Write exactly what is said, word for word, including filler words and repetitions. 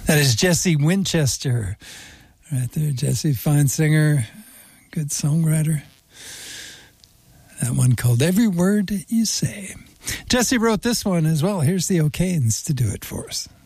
That is Jesse Winchester. Right there, Jesse, fine singer, good songwriter. That one called Every Word You Say. Jesse wrote this one as well. Here's the O'Kanes to do it for us.